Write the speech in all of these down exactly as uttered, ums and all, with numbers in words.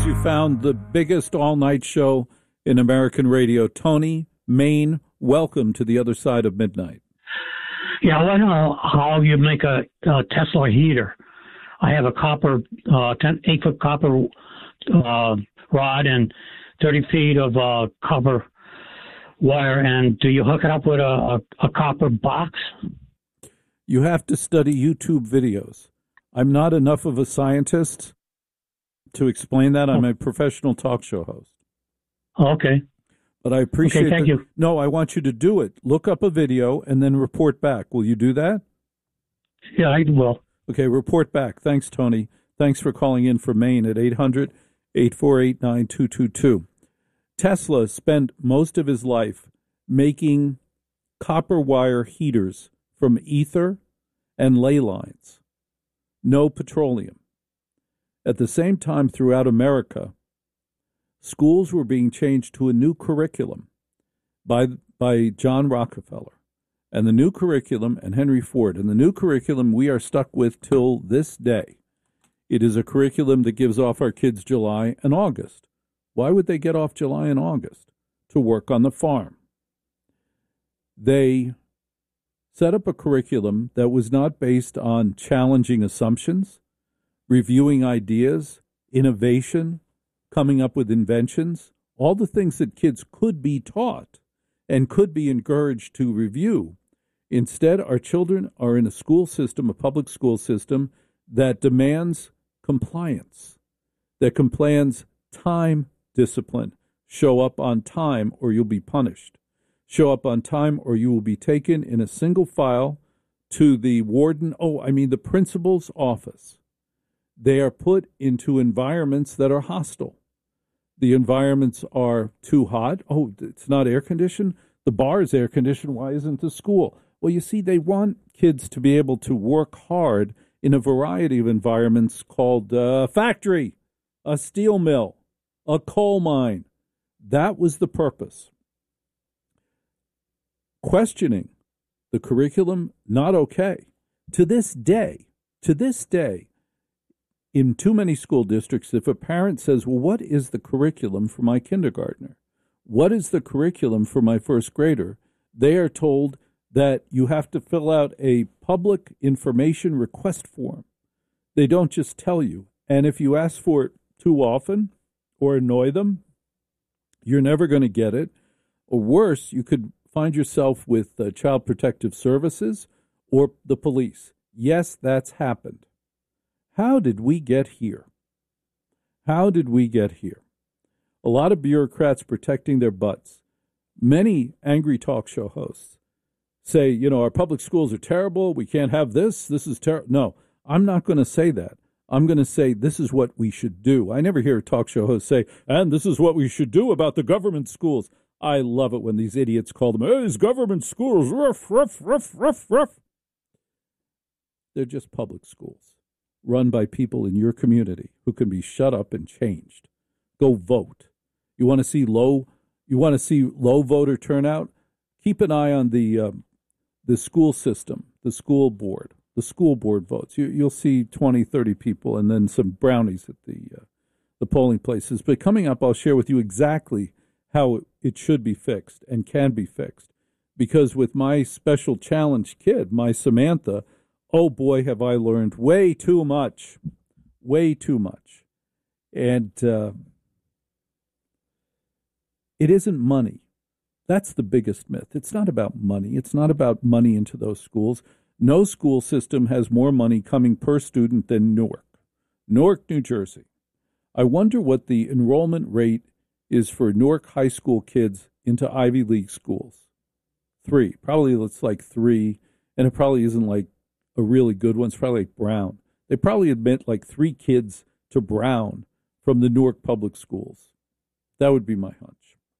you found the biggest all-night show in American radio. Tony, Maine, welcome to the other side of midnight. Yeah, I want to know how you make a, a Tesla heater. I have a copper, uh, ten, eight-foot copper uh, rod and thirty feet of uh, copper wire, and do you hook it up with a, a, a copper box? You have to study YouTube videos. I'm not enough of a scientist to explain that. I'm a professional talk show host. Okay. But I appreciate Okay, thank the, you. No, I want you to do it. Look up a video and then report back. Will you do that? Yeah, I will. Okay, report back. Thanks, Tony. Thanks for calling in from Maine at eight hundred, eight four eight, nine two two two. Tesla spent most of his life making copper wire heaters from ether and ley lines. No petroleum. At the same time, throughout America, schools were being changed to a new curriculum by by John Rockefeller. And the new curriculum, and Henry Ford, and the new curriculum we are stuck with till this day. It is a curriculum that gives off our kids July and August. Why would they get off July and August? To work on the farm. They set up a curriculum that was not based on challenging assumptions, reviewing ideas, innovation, coming up with inventions, all the things that kids could be taught and could be encouraged to review. Instead, our children are in a school system, a public school system, that demands compliance, that commands time discipline. Show up on time or you'll be punished. Show up on time or you will be taken in a single file to the warden, oh, I mean the principal's office. They are put into environments that are hostile. The environments are too hot. Oh, it's not air conditioned. The bar is air conditioned. Why isn't the school? Well, you see, they want kids to be able to work hard in a variety of environments called a factory, a steel mill, a coal mine. That was the purpose. Questioning the curriculum, not okay. To this day, to this day, in too many school districts, if a parent says, well, what is the curriculum for my kindergartner? What is the curriculum for my first grader? They are told that you have to fill out a public information request form. They don't just tell you. And if you ask for it too often or annoy them, you're never going to get it. Or worse, you could find yourself with uh, Child Protective Services or the police. Yes, that's happened. How did we get here? How did we get here? A lot of bureaucrats protecting their butts. Many angry talk show hosts say, you know, our public schools are terrible. We can't have this. This is terrible. No, I'm not going to say that. I'm going to say this is what we should do. I never hear a talk show host say, and this is what we should do about the government schools. I love it when these idiots call them, hey, these government schools, rough, rough, rough, rough, rough. They're just public schools run by people in your community who can be shut up and changed. Go vote. You want to see low, you want to see low voter turnout? Keep an eye on the um, the school system, the school board, the school board votes. You, you'll see twenty, thirty people and then some brownies at the uh, the polling places. But coming up, I'll share with you exactly how it should be fixed and can be fixed. Because with my special challenge kid, my Samantha, oh boy, have I learned way too much, way too much. And uh, it isn't money. That's the biggest myth. It's not about money. It's not about money into those schools. No school system has more money coming per student than Newark. Newark, New Jersey. I wonder what the enrollment rate is for Newark high school kids into Ivy League schools. Three. Probably it's like three, and it probably isn't like a really good one. It's probably like Brown. They probably admit like three kids to Brown from the Newark public schools. That would be my hunch.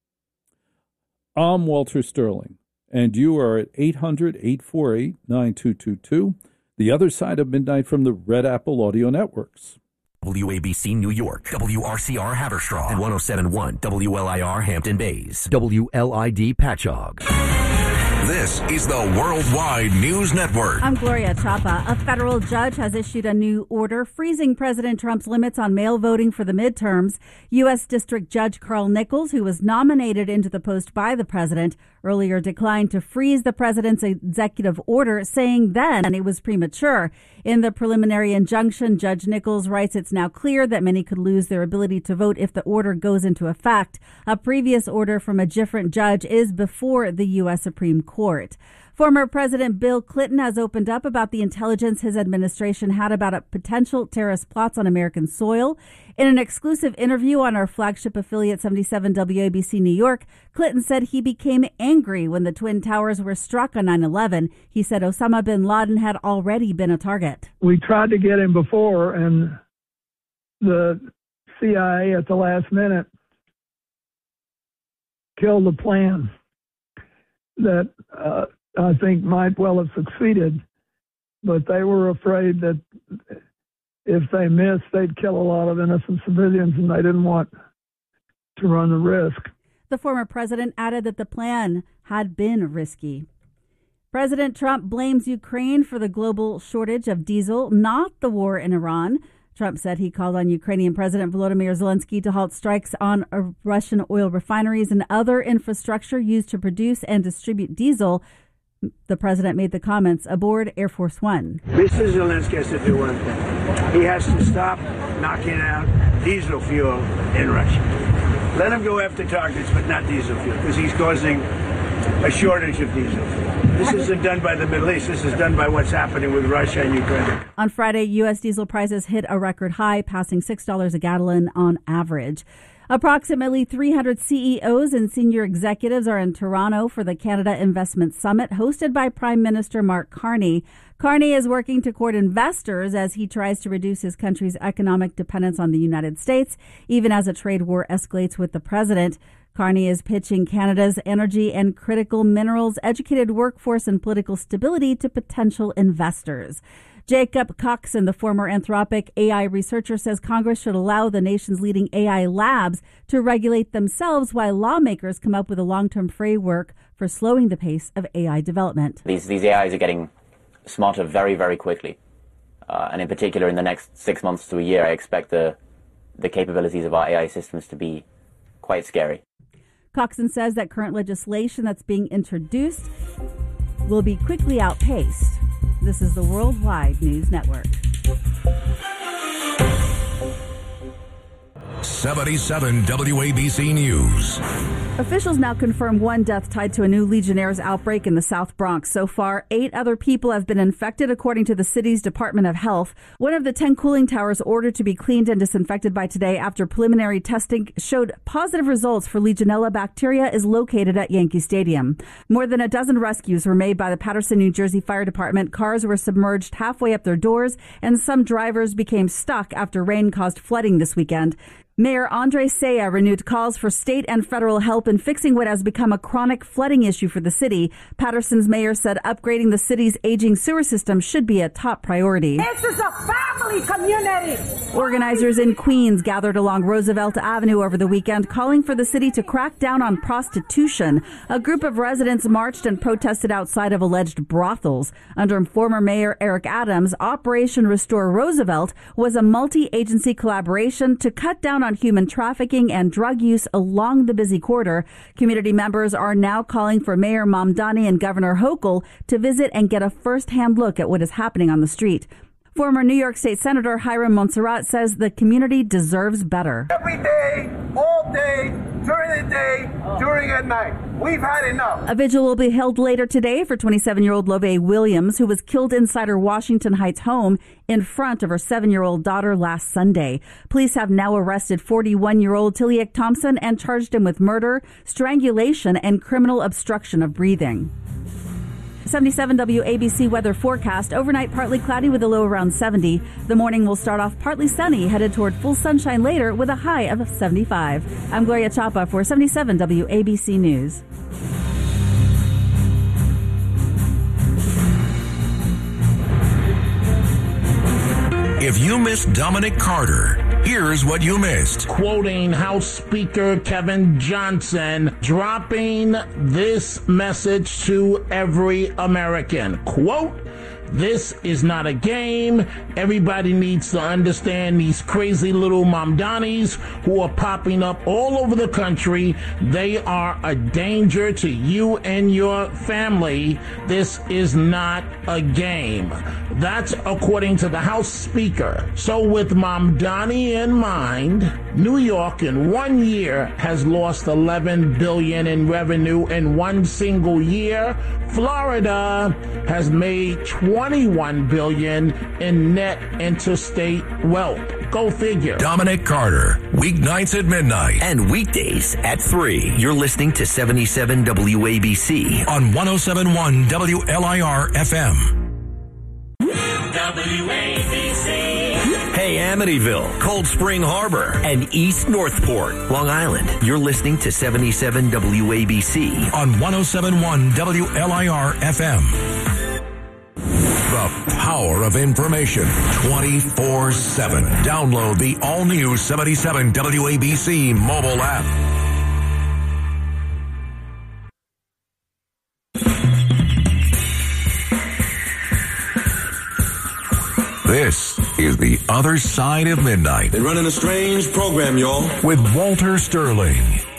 I'm Walter Sterling, and you are at eight hundred, eight four eight, nine two two two, the other side of midnight from the Red Apple Audio Networks. W A B C New York, W R C R Haverstraw, and one oh seven point one W L I R Hampton Bays, W L I D Patchogue. This is the Worldwide News Network. I'm Gloria Chapa. A federal judge has issued a new order freezing President Trump's limits on mail voting for the midterms. U S. District Judge Carl Nichols, who was nominated into the post by the president, earlier declined to freeze the president's executive order, saying then it was premature. In the preliminary injunction, Judge Nichols writes it's now clear that many could lose their ability to vote if the order goes into effect. A previous order from a different judge is before the U S. Supreme Court. Former President Bill Clinton has opened up about the intelligence his administration had about a potential terrorist plots on American soil. In an exclusive interview on our flagship affiliate seventy-seven W A B C New York, Clinton said he became angry when the Twin Towers were struck on nine eleven. He said Osama bin Laden had already been a target. We tried to get him before, and the C I A at the last minute killed the plan that uh, I think might well have succeeded, but they were afraid that if they missed, they'd kill a lot of innocent civilians, and they didn't want to run the risk. The former president added that the plan had been risky. President Trump blames Ukraine for the global shortage of diesel, not the war in Iran. Trump said he called on Ukrainian President Volodymyr Zelensky to halt strikes on Russian oil refineries and other infrastructure used to produce and distribute diesel. The president made the comments aboard Air Force One. Mister Zelensky has to do one thing. He has to stop knocking out diesel fuel in Russia. Let him go after targets, but not diesel fuel, because he's causing a shortage of diesel fuel. This isn't done by the Middle East. This is done by what's happening with Russia and Ukraine. On Friday, U S diesel prices hit a record high, passing six dollars a gallon on average. Approximately three hundred C E Os and senior executives are in Toronto for the Canada Investment Summit, hosted by Prime Minister Mark Carney. Carney is working to court investors as he tries to reduce his country's economic dependence on the United States, even as a trade war escalates with the president. Carney is pitching Canada's energy and critical minerals, educated workforce, and political stability to potential investors. Jacob Coxon, the former Anthropic A I researcher, says Congress should allow the nation's leading A I labs to regulate themselves while lawmakers come up with a long-term framework for slowing the pace of A I development. These, these A Is are getting smarter very, very quickly. Uh, and in particular, in the next six months to a year, I expect the, the capabilities of our A I systems to be quite scary. Coxon says that current legislation that's being introduced will be quickly outpaced. This is the Worldwide News Network. seventy-seven W A B C News. Officials now confirm one death tied to a new Legionnaire's outbreak in the South Bronx. So far, eight other people have been infected, according to the city's Department of Health. One of the ten cooling towers ordered to be cleaned and disinfected by today after preliminary testing showed positive results for Legionella bacteria is located at Yankee Stadium. More than a dozen rescues were made by the Paterson, New Jersey Fire Department. Cars were submerged halfway up their doors, and some drivers became stuck after rain caused flooding this weekend. Mayor Andre Saya renewed calls for state and federal help in fixing what has become a chronic flooding issue for the city. Paterson's mayor said upgrading the city's aging sewer system should be a top priority. This is a family community. Organizers in Queens gathered along Roosevelt Avenue over the weekend, calling for the city to crack down on prostitution. A group of residents marched and protested outside of alleged brothels. Under former Mayor Eric Adams, Operation Restore Roosevelt was a multi-agency collaboration to cut down on on human trafficking and drug use along the busy corridor. Community members are now calling for Mayor Mamdani and Governor Hochul to visit and get a first-hand look at what is happening on the street. Former New York State Senator Hiram Montserrat says the community deserves better. Every day, all day, during the day, during the night. We've had enough. A vigil will be held later today for twenty-seven-year-old Love Williams, who was killed inside her Washington Heights home in front of her seven-year-old daughter last Sunday. Police have now arrested forty-one-year-old Tilliak Thompson and charged him with murder, strangulation, and criminal obstruction of breathing. seventy-seven W A B C weather forecast. Overnight, partly cloudy with a low around seventy. The morning will start off partly sunny, headed toward full sunshine later with a high of seventy-five. I'm Gloria Chapa for seventy-seven W A B C News. If you miss Dominic Carter, Here's what you missed. Quoting House Speaker Kevin Johnson, dropping this message to every American. Quote, this is not a game. Everybody needs to understand these crazy little Mamdanis who are popping up all over the country. They are a danger to you and your family. This is not a game. That's according to the House Speaker. So with Mamdani in mind, New York in one year has lost eleven billion dollars in revenue in one single year. Florida has made twenty-one billion dollars in net interstate wealth. Go figure. Dominic Carter, weeknights at midnight. And weekdays at three. You're listening to seventy-seven W A B C. On one oh seven point one W L I R F M. W A B C. Hey, Amityville, Cold Spring Harbor, and East Northport, Long Island. You're listening to seventy-seven W A B C. On one oh seven point one W L I R F M. The power of information twenty-four seven. Download the all-new seventy-seven W A B C mobile app. This is The Other Side of Midnight. They're running a strange program, y'all. With Walter Sterling.